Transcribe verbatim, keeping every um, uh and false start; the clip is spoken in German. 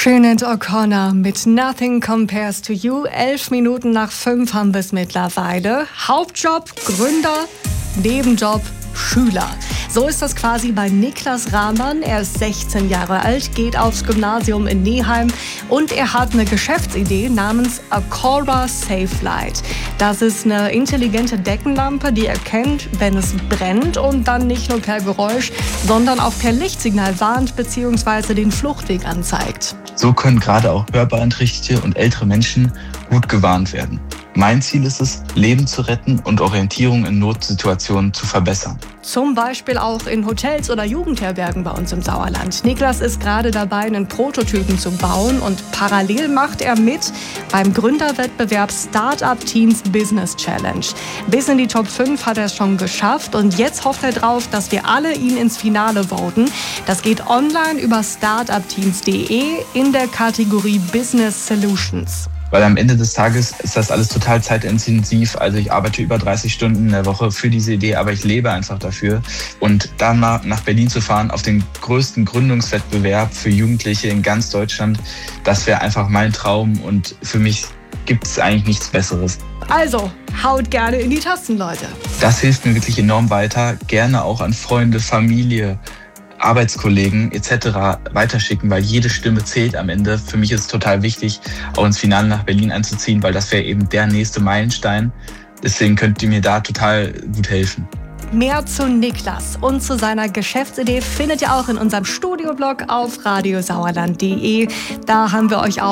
Sinead O'Connor mit Nothing Compares to You. Elf Minuten nach fünf haben wir es mittlerweile. Hauptjob, Gründer, Nebenjob, Schüler. So ist das quasi bei Niklas Rahmann. Er ist sechzehn Jahre alt, geht aufs Gymnasium in Neheim und er hat eine Geschäftsidee namens Acora Safe Light. Das ist eine intelligente Deckenlampe, die erkennt, wenn es brennt und dann nicht nur per Geräusch, sondern auch per Lichtsignal warnt bzw. den Fluchtweg anzeigt. So können gerade auch Hörbeeinträchtigte und ältere Menschen gut gewarnt werden. Mein Ziel ist es, Leben zu retten und Orientierung in Notsituationen zu verbessern. Zum Beispiel auch in Hotels oder Jugendherbergen bei uns im Sauerland. Niklas ist gerade dabei, einen Prototypen zu bauen und parallel macht er mit beim Gründerwettbewerb Startup Teens Business Challenge. Bis in die Top fünf hat er es schon geschafft und jetzt hofft er drauf, dass wir alle ihn ins Finale voten. Das geht online über startup teens punkt de in der Kategorie Business Solutions. Weil am Ende des Tages ist das alles total zeitintensiv. Also ich arbeite über dreißig Stunden in der Woche für diese Idee, aber ich lebe einfach dafür. Und dann mal nach Berlin zu fahren, auf den größten Gründungswettbewerb für Jugendliche in ganz Deutschland, das wäre einfach mein Traum und für mich gibt es eigentlich nichts Besseres. Also, haut gerne in die Tasten, Leute. Das hilft mir wirklich enorm weiter. Gerne auch an Freunde, Familie, Arbeitskollegen et cetera weiterschicken, weil jede Stimme zählt am Ende. Für mich ist es total wichtig, auch ins Finale nach Berlin einzuziehen, weil das wäre eben der nächste Meilenstein. Deswegen könnt ihr mir da total gut helfen. Mehr zu Niklas und zu seiner Geschäftsidee findet ihr auch in unserem Studioblog auf radiosauerland punkt de. Da haben wir euch auch